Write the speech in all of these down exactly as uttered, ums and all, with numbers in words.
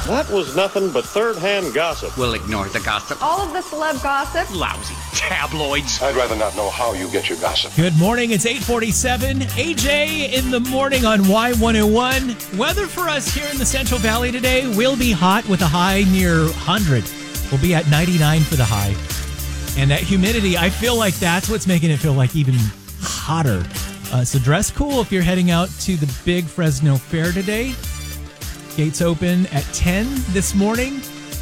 That was nothing but third-hand gossip. We'll ignore the gossip. All of the celeb gossip. Lousy tabloids. I'd rather not know how you get your gossip. Good morning. It's eight forty-seven. A J in the morning on Y one oh one. Weather for us here in the Central Valley today will be hot with a high near one hundred. We'll be at ninety-nine for the high. And that humidity, I feel like that's what's making it feel like even hotter. Uh, so dress cool if you're heading out to the big Fresno Fair today. Gates open at ten this morning.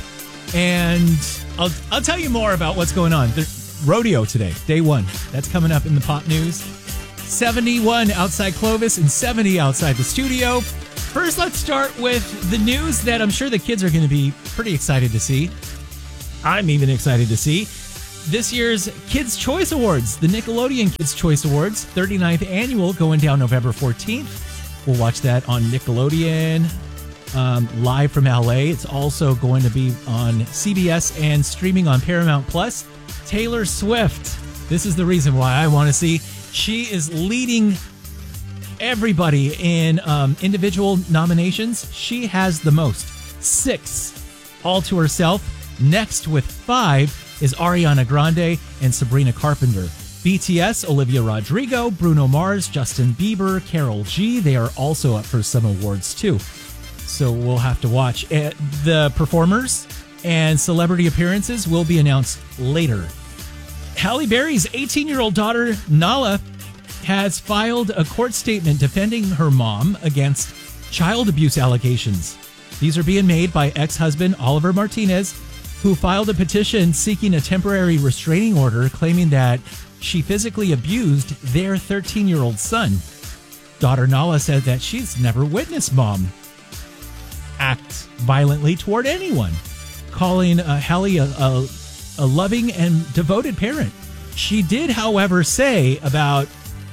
And I'll, I'll tell you more about what's going on. The rodeo today, day one. That's coming up in the pop news. seventy-one outside Clovis and seventy outside the studio. First, let's start with the news that I'm sure the kids are going to be pretty excited to see. I'm even excited to see. This year's Kids' Choice Awards, the Nickelodeon Kids' Choice Awards, thirty-ninth annual, going down November fourteenth. We'll watch that on Nickelodeon, um, live from L A. It's also going to be on C B S and streaming on Paramount Plus. Taylor Swift. This is the reason why I want to see. She is leading everybody in um, individual nominations. She has the most, six, all to herself. Next with five is Ariana Grande and Sabrina Carpenter. B T S, Olivia Rodrigo, Bruno Mars, Justin Bieber, Karol G. They are also up for some awards too. So we'll have to watch. Uh, the performers and celebrity appearances will be announced later. Halle Berry's eighteen-year-old daughter, Nala, has filed a court statement defending her mom against child abuse allegations. These are being made by ex-husband Oliver Martinez, who filed a petition seeking a temporary restraining order, claiming that she physically abused their thirteen-year-old son. Daughter Nala said that she's never witnessed mom act violently toward anyone, calling uh, Halle a, a, a loving and devoted parent. She did, however, say about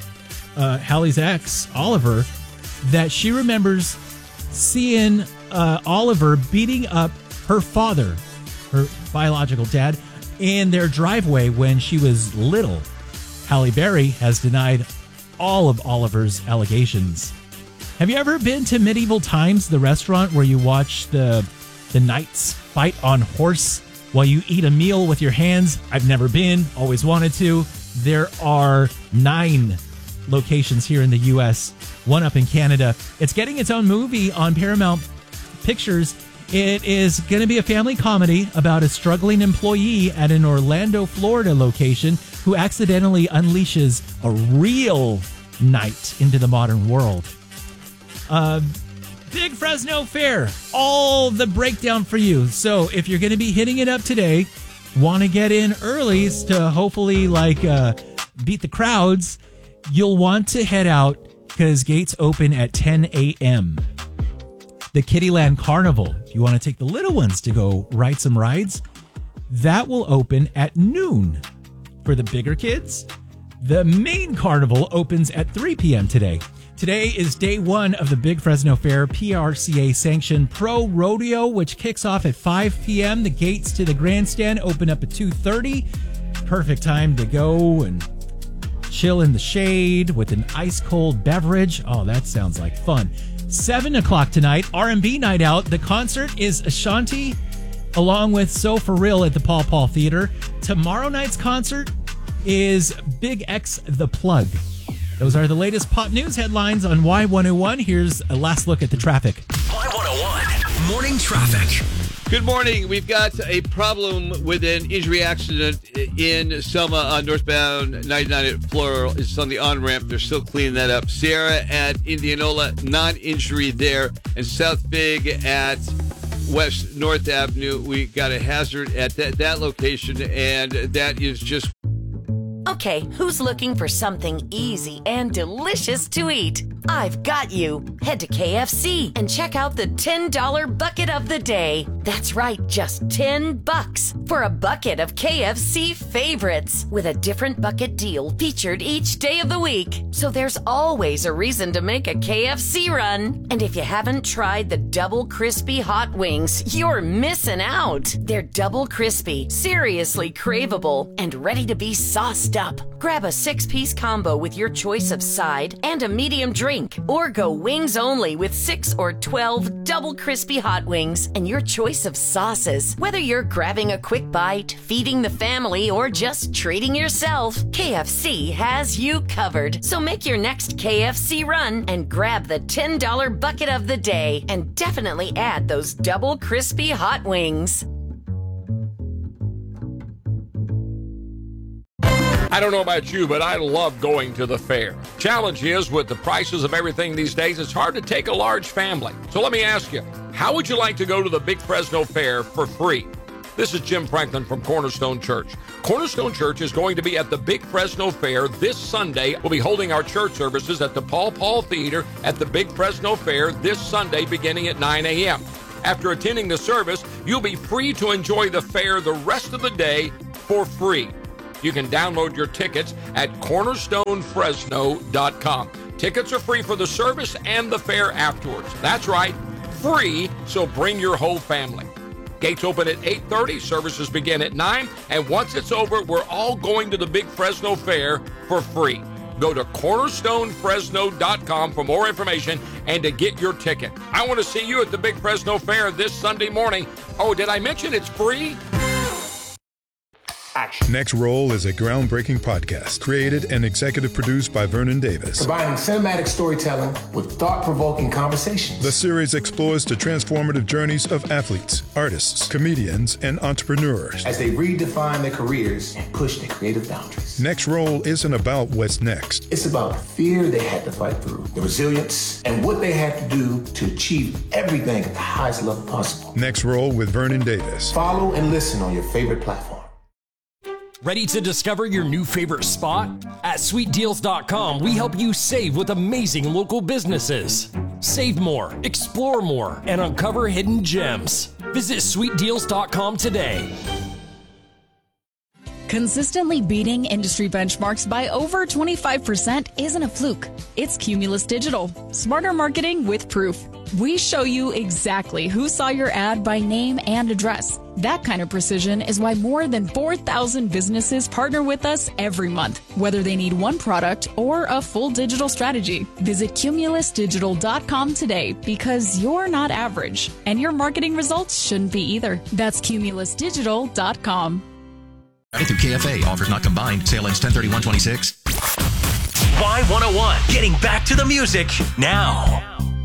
uh, Halle's ex, Oliver, that she remembers seeing uh, Oliver beating up her father, her biological dad, in their driveway when she was little. Halle Berry has denied all of Oliver's allegations. Have you ever been to Medieval Times, the restaurant where you watch the the knights fight on horse while you eat a meal with your hands? I've never been, always wanted to. There are nine locations here in the U S, one up in Canada. It's getting its own movie on Paramount Pictures. It is going to be a family comedy about a struggling employee at an Orlando, Florida location who accidentally unleashes a real knight into the modern world. Uh, Big Fresno Fair, all the breakdown for you. So if you're going to be hitting it up today, want to get in early to hopefully like uh, beat the crowds, you'll want to head out because gates open at ten a.m. The Kittyland Carnival, if you want to take the little ones to go ride some rides, that will open at noon. For the bigger kids, the main carnival opens at three p.m. today. Today is day one of the Big Fresno Fair P R C A-sanctioned Pro Rodeo, which kicks off at five p.m. The gates to the grandstand open up at two thirty. Perfect time to go and chill in the shade with an ice-cold beverage. Oh, that sounds like fun. seven o'clock tonight, R and B night out. The concert is Ashanti along with So For Real at the Paul Paul Theater. Tomorrow night's concert is Big X The Plug. Those are the latest pop news headlines on Y one oh one. Here's a last look at the traffic. Y one oh one, morning traffic. Good morning. We've got a problem with an injury accident in Selma on northbound ninety-nine at Floral. It's on the on-ramp. They're still cleaning that up. Sierra at Indianola, non-injury there. And South Big at West North Avenue. We got a hazard at that, that location, and that is just... Okay, who's looking for something easy and delicious to eat? I've got you. Head to K F C and check out the ten dollar bucket of the day. That's right, just ten bucks for a bucket of K F C favorites with a different bucket deal featured each day of the week. So there's always a reason to make a K F C run. And if you haven't tried the double crispy hot wings, you're missing out. They're double crispy, seriously craveable, and ready to be sauced up. Grab a six-piece combo with your choice of side and a medium drink, or go wings only with six or twelve double crispy hot wings and your choice of sauces. Whether you're grabbing a quick bite, feeding the family, or just treating yourself, K F C has you covered. So make your next K F C run and grab the ten dollar bucket of the day, and definitely add those double crispy hot wings. I don't know about you, but I love going to the fair. Challenge is, with the prices of everything these days, it's hard to take a large family. So let me ask you, how would you like to go to the Big Fresno Fair for free? This is Jim Franklin from Cornerstone Church. Cornerstone Church is going to be at the Big Fresno Fair this Sunday. We'll be holding our church services at the Paul Paul Theater at the Big Fresno Fair this Sunday beginning at nine a.m. After attending the service, you'll be free to enjoy the fair the rest of the day for free. You can download your tickets at cornerstone fresno dot com. Tickets are free for the service and the fair afterwards. That's right, free, so bring your whole family. Gates open at eight thirty, services begin at nine, and once it's over, we're all going to the Big Fresno Fair for free. Go to cornerstone fresno dot com for more information and to get your ticket. I want to see you at the Big Fresno Fair this Sunday morning. Oh, did I mention it's free? Next Roll is a groundbreaking podcast created and executive produced by Vernon Davis. Combining cinematic storytelling with thought-provoking conversations. The series explores the transformative journeys of athletes, artists, comedians, and entrepreneurs as they redefine their careers and push their creative boundaries. Next Roll isn't about what's next. It's about the fear they had to fight through, the resilience, and what they had to do to achieve everything at the highest level possible. Next Roll with Vernon Davis. Follow and listen on your favorite platform. Ready to discover your new favorite spot? At sweet deals dot com, we help you save with amazing local businesses. Save more, explore more, and uncover hidden gems. Visit sweet deals dot com today. Consistently beating industry benchmarks by over twenty-five percent isn't a fluke. It's Cumulus Digital. Smarter marketing with proof. We show you exactly who saw your ad by name and address. That kind of precision is why more than four thousand businesses partner with us every month, whether they need one product or a full digital strategy. Visit cumulus digital dot com today, because you're not average, and your marketing results shouldn't be either. That's cumulus digital dot com. Through K F A, offers not combined. Sale ends ten thirty-one twenty-six. Y one oh one, getting back to the music now.